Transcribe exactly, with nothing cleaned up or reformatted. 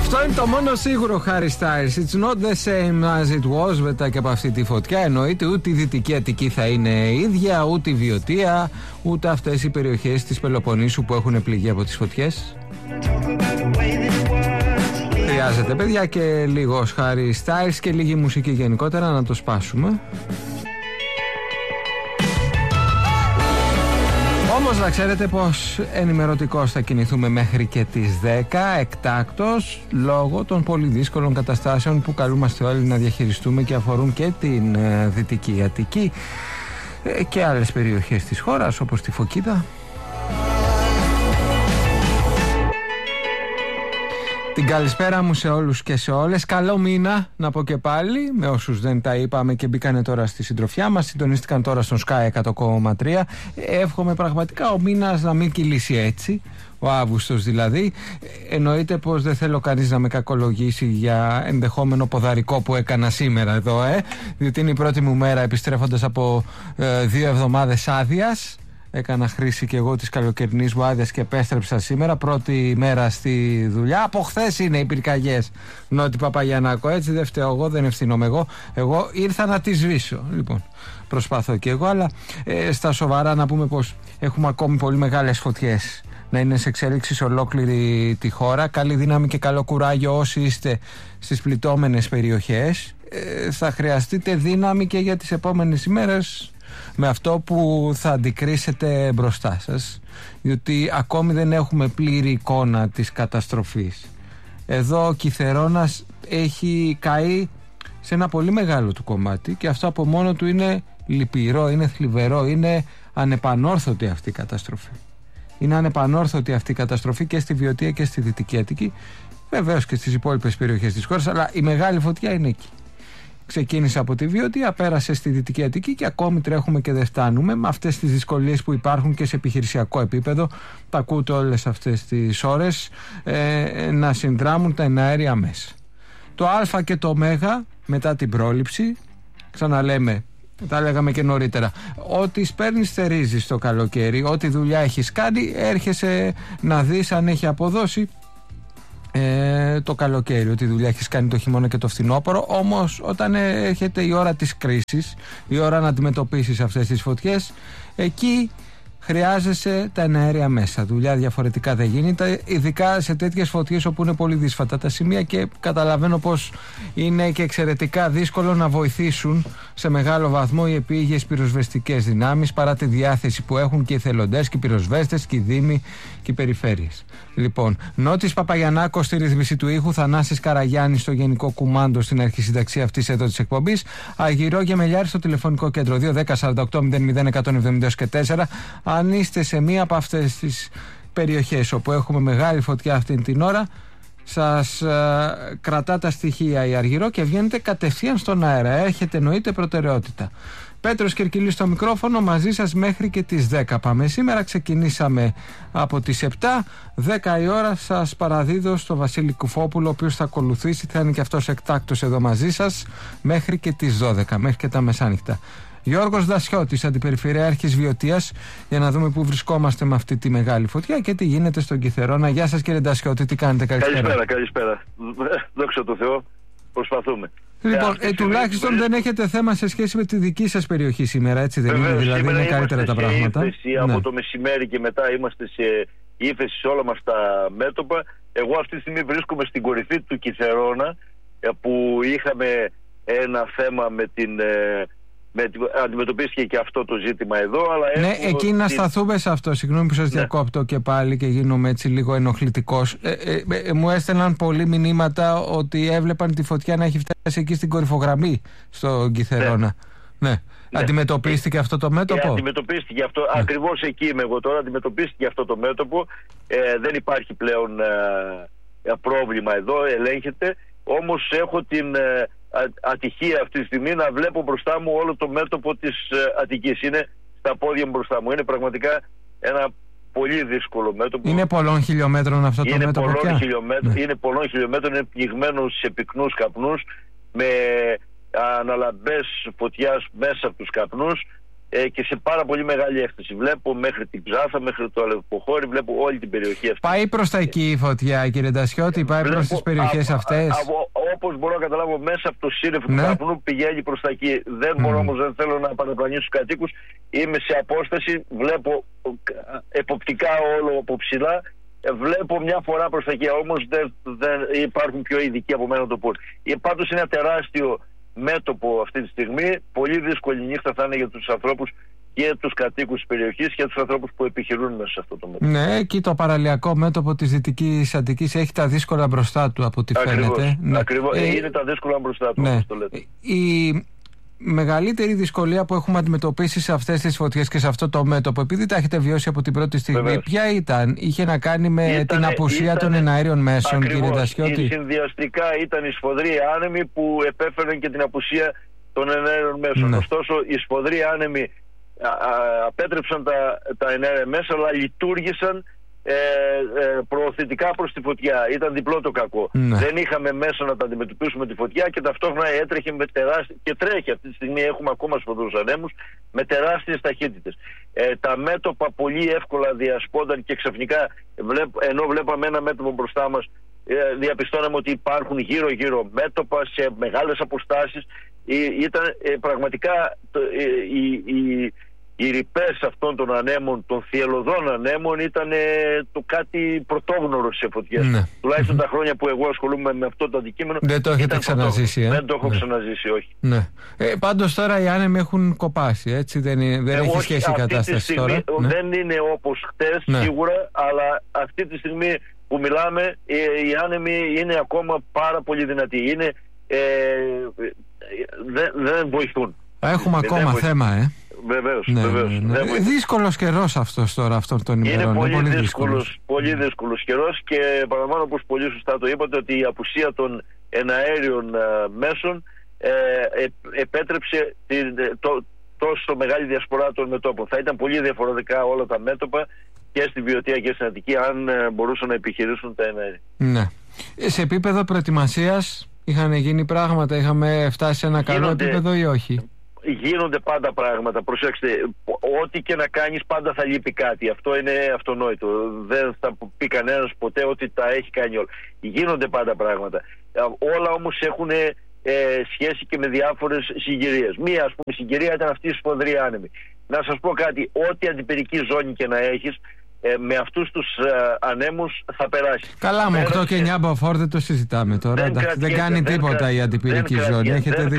Αυτό είναι το μόνο σίγουρο, Harry Styles. It's not the same as it was. Μετά και από αυτή τη φωτιά, εννοείται ούτε η Δυτική Αττική θα είναι ίδια, ούτε η Βιωτία, ούτε αυτές οι περιοχές της Πελοποννήσου που έχουν πληγεί από τις φωτιές. Χρειάζεται, παιδιά, και λίγος Harry Styles και λίγη μουσική γενικότερα να το σπάσουμε. Όμως να ξέρετε πως ενημερωτικώς θα κινηθούμε μέχρι και τις δέκα, εκτάκτος, λόγω των πολύ δύσκολων καταστάσεων που καλούμαστε όλοι να διαχειριστούμε και αφορούν και την ε, Δυτική Αττική ε, και άλλες περιοχές της χώρας όπως τη Φωκίδα. Την καλησπέρα μου σε όλους και σε όλες. Καλό μήνα να πω και πάλι, με όσους δεν τα είπαμε και μπήκανε τώρα στη συντροφιά μας, συντονίστηκαν τώρα στον Sky εκατό κόμμα τρία. Εύχομαι πραγματικά ο μήνας να μην κυλήσει έτσι, ο Αύγουστος δηλαδή. Εννοείται πως δεν θέλω κανείς να με κακολογήσει για ενδεχόμενο ποδαρικό που έκανα σήμερα εδώ, ε, διότι είναι η πρώτη μου μέρα επιστρέφοντας από ε, δύο εβδομάδες άδειας. Έκανα χρήση και εγώ της καλοκαιρινής μου άδειας και επέστρεψα σήμερα. Πρώτη μέρα στη δουλειά. Από χθες είναι οι πυρκαγιές, Νότι Παπαγιαννάκο. Έτσι δεν φταίω εγώ, δεν ευθύνομαι εγώ. Εγώ ήρθα να τη σβήσω. Λοιπόν, προσπαθώ και εγώ, αλλά ε, στα σοβαρά να πούμε πως έχουμε ακόμη πολύ μεγάλες φωτιές να είναι σε εξέλιξη σε ολόκληρη τη χώρα. Καλή δύναμη και καλό κουράγιο όσοι είστε στις πληττόμενες περιοχές. Ε, θα χρειαστείτε δύναμη και για τις επόμενες ημέρες με αυτό που θα αντικρίσετε μπροστά σας, διότι ακόμη δεν έχουμε πλήρη εικόνα της καταστροφής. Εδώ ο Κιθερώνας έχει καεί σε ένα πολύ μεγάλο του κομμάτι και αυτό από μόνο του είναι λυπηρό, είναι θλιβερό, είναι ανεπανόρθωτη αυτή η καταστροφή. Είναι ανεπανόρθωτη αυτή η καταστροφή και στη Βιωτία και στη Δυτική Αττική, βεβαίως και στις υπόλοιπες περιοχές της χώρας, αλλά η μεγάλη φωτιά είναι εκεί. Ξεκίνησε από τη Βιωτία, πέρασε στη Δυτική Αττική και ακόμη τρέχουμε και δεν φτάνουμε με αυτές τις δυσκολίες που υπάρχουν και σε επιχειρησιακό επίπεδο. Τα ακούτε όλες αυτές τις ώρες ε, να συνδράμουν τα εναέρια μέσα. Το Α και το Ω μετά την πρόληψη, ξαναλέμε, τα λέγαμε και νωρίτερα, ό,τι σπέρνεις θερίζεις το καλοκαίρι, ό,τι δουλειά έχεις κάνει έρχεσαι να δεις αν έχει αποδώσει Ε, το καλοκαίρι, ότι δουλειά έχεις κάνει το χειμώνα και το φθινόπωρο. Όμως όταν έρχεται η ώρα της κρίσης, η ώρα να αντιμετωπίσεις αυτές τις φωτιές, εκεί χρειάζεσαι τα εναέρια μέσα. Δουλειά διαφορετικά δεν γίνεται, ειδικά σε τέτοιες φωτιές όπου είναι πολύ δύσφατα τα σημεία και καταλαβαίνω πως είναι και εξαιρετικά δύσκολο να βοηθήσουν σε μεγάλο βαθμό οι επίγειες πυροσβεστικές δυνάμεις, παρά τη διάθεση που έχουν και οι εθελοντές και οι πυροσβέστες και οι δήμοι και οι περιφέρειες. Λοιπόν, Νότης Παπαγιαννάκο στη ρύθμιση του ήχου, Θανάσης Καραγιάννης στο γενικό κουμάντο στην αρχισυνταξία αυτής εδώ της εκπομπής, Αργυρό Γεμελιάρη στο τηλεφωνικό κέντρο δύο δέκα σαράντα οκτώ μηδέν μηδέν εκατόν εβδομήντα και τέσσερα. Αν είστε σε μία από αυτές τις περιοχές όπου έχουμε μεγάλη φωτιά αυτή την ώρα, σας ε, κρατά τα στοιχεία η Αργυρό και βγαίνετε κατευθείαν στον αέρα. Έχετε εννοείται προτεραιότητα. Πέτρος Κερκυλής στο μικρόφωνο, μαζί σας μέχρι και τις δέκα πάμε. Σήμερα ξεκινήσαμε από τις επτά, δέκα η ώρα σας παραδίδω στο Βασίλη Κουφόπουλο, ο οποίος θα ακολουθήσει, θα είναι και αυτός εκτάκτος εδώ μαζί σας μέχρι και τις δώδεκα, μέχρι και τα μεσάνυχτα. Γιώργος Δασιώτης, Αντιπεριφερειάρχης Βιωτίας, για να δούμε πού βρισκόμαστε με αυτή τη μεγάλη φωτιά και τι γίνεται στον Κιθερώνα. Γεια σας κύριε Δασιώτη, τι κάνετε? Καλησπέρα. Καλησπέρα, καλησπέρα. Δόξα τω Θεώ, προσπαθούμε. Λοιπόν, ε, τουλάχιστον είναι... δεν έχετε θέμα σε σχέση με τη δική σας περιοχή σήμερα, έτσι δεν Βεβαίως, είναι? Δηλαδή είναι καλύτερα τα πράγματα. Ύφεση, ναι. Από το μεσημέρι και μετά είμαστε σε ύφεση σε όλα μας τα μέτωπα. Εγώ αυτή τη στιγμή βρίσκομαι στην κορυφή του Κιθερώνα, που είχαμε ένα θέμα με την... Με, αντιμετωπίστηκε και αυτό το ζήτημα εδώ, αλλά ναι, εκεί την... να σταθούμε σε αυτό. Συγγνώμη που σας ναι. διακόπτω και πάλι και γίνομαι έτσι λίγο ενοχλητικός. Ε, ε, ε, μου έστελναν πολλοί μηνύματα ότι έβλεπαν τη φωτιά να έχει φτάσει εκεί στην κορυφογραμμή στον Κιθερώνα. Ναι. ναι. ναι. Αντιμετωπίστηκε ε, αυτό το μέτωπο? Ε, αντιμετωπίστηκε αυτό. Ναι. Ακριβώς εκεί είμαι εγώ τώρα. Αντιμετωπίστηκε αυτό το μέτωπο. Ε, δεν υπάρχει πλέον ε, πρόβλημα εδώ. Ελέγχεται. Όμως έχω την... Ε, ατυχία αυτή τη στιγμή να βλέπω μπροστά μου όλο το μέτωπο της ε, Αττικής. Είναι στα πόδια μου μπροστά μου. Είναι πραγματικά ένα πολύ δύσκολο μέτωπο. Είναι πολλών χιλιόμετρων αυτό είναι το μέτωπο πολλών πια? Χιλιόμετρων, ναι. Είναι πολλών χιλιόμετρων, είναι πνιγμένο σε πυκνούς καπνούς, με αναλαμπές φωτιάς μέσα από τους καπνούς. ε, και σε πάρα πολύ μεγάλη έκθεση. Βλέπω μέχρι την Ψάθα, μέχρι το Αλεποχώρι, βλέπω όλη την περιοχή αυτή. Πάει προς τα εκεί η φωτιά, κύριε Ντασιώτη, πάει προς τις περιοχές α, αυτές. Α, α, όπως μπορώ να καταλάβω, μέσα από το σύννεφο του καπνού πηγαίνει προς τα εκεί. Δεν μπορώ mm. όμως, δεν θέλω να παραπλανήσω τους κατοίκους. Είμαι σε απόσταση, βλέπω εποπτικά όλο από ψηλά. Βλέπω μια φορά προς τα εκεί, όμως δεν, δεν υπάρχουν πιο ειδικοί από μένα να το πούν. Πάντως είναι ένα τεράστιο μέτωπο αυτή τη στιγμή. Πολύ δύσκολη νύχτα θα είναι για τους ανθρώπους και τους κατοίκους της περιοχής και τους ανθρώπους που επιχειρούν μέσα σε αυτό το μέτωπο. Ναι, εκεί το παραλιακό μέτωπο της Δυτικής Αττικής έχει τα δύσκολα μπροστά του, από ό,τι φαίνεται. Ναι. Ακριβώς, ε, είναι τα δύσκολα μπροστά του, ναι. όπως το λέτε. Η μεγαλύτερη δυσκολία που έχουμε αντιμετωπίσει σε αυτές τις φωτιές και σε αυτό το μέτωπο, επειδή τα έχετε βιώσει από την πρώτη στιγμή, βεβαίως, ποια ήταν? Είχε να κάνει με ήτανε, την απουσία ήτανε, των εναέριων μέσων, ακριβώς, κύριε Ντασιώτη? Συνδυαστικά ήταν οι σφοδροί άνεμοι που επέφεραν και την απουσία των εναέριων μέσων. Ναι. Ωστόσο, οι σφοδροί άνεμοι α, α, απέτρεψαν τα, τα εναέρια μέσα, αλλά λειτουργήσαν Ε, ε, προωθητικά προς τη φωτιά. Ήταν διπλό το κακό. Ναι. Δεν είχαμε μέσα να τα αντιμετωπίσουμε τη φωτιά και ταυτόχρονα έτρεχε με τεράστιες, και τρέχει αυτή τη στιγμή, έχουμε ακόμα σφοδρούς ανέμους με τεράστιες ταχύτητες. Ε, τα μέτωπα πολύ εύκολα διασπόνταν και ξαφνικά βλέπ, ενώ βλέπαμε ένα μέτωπο μπροστά μας, ε, διαπιστώναμε ότι υπάρχουν γύρω γύρω μέτωπα σε μεγάλες αποστάσεις. Ε, ήταν ε, πραγματικά ε, η, η οι ρηπές αυτών των ανέμων, των θυελλωδών ανέμων, ήταν ε, το κάτι πρωτόγνωρο σε φωτιές. Ναι. Τουλάχιστον τα χρόνια που εγώ ασχολούμαι με αυτό το αντικείμενο. Δεν το έχετε ξαναζήσει, ε? Δεν το έχω ναι. ξαναζήσει, όχι. Ναι. Ε, πάντως τώρα οι άνεμοι έχουν κοπάσει, έτσι, δεν, δεν έχει σχέση η κατάσταση στιγμή, τώρα. Δεν ναι. είναι όπως χτες, ναι. σίγουρα, αλλά αυτή τη στιγμή που μιλάμε, ε, οι άνεμοι είναι ακόμα πάρα πολύ δυνατοί. Είναι, ε, δεν, δεν βοηθούν. Έχουμε δεν ακόμα βοηθούν. θέμα, ε. Βεβαίως, ναι, βεβαίως. Ναι, ναι. Δύσκολος καιρός αυτός τώρα, αυτόν τον ημερών. Είναι πολύ, πολύ δύσκολος, δύσκολος. πολύ δύσκολος καιρός και παραλαμβάνω, όπως πολύ σωστά το είπατε, ότι η απουσία των εναέριων α, μέσων ε, ε, επέτρεψε την, το, τόσο μεγάλη διασπορά των μετώπων. Θα ήταν πολύ διαφορετικά όλα τα μέτωπα και στη Βιωτία και στην Αττική αν ε, μπορούσαν να επιχειρήσουν τα εναέρια. Ναι. Σε επίπεδο προετοιμασίας είχαν γίνει πράγματα, είχαμε φτάσει σε ένα καλό Γίνονται... επίπεδο ή όχι? Γίνονται πάντα πράγματα. Προσέξτε, ό,τι και να κάνεις πάντα θα λείπει κάτι. Αυτό είναι αυτονόητο. Δεν θα πει κανένας ποτέ ότι τα έχει κάνει όλα. Γίνονται πάντα πράγματα. Όλα όμως έχουν ε, σχέση και με διάφορες συγκυρίες. Μία, ας πούμε, συγκυρία ήταν αυτή η σφοδρή άνεμη. Να σας πω κάτι, ό,τι αντιπυρική ζώνη και να έχεις, ε, με αυτούς τους ε, ανέμους θα περάσει. Καλά, με οκτώ και εννιά μποφόρ δεν το συζητάμε τώρα. Δεν, δεν κάνει δεν τίποτα κρα... η αντιπυρική ζώνη. Έχετε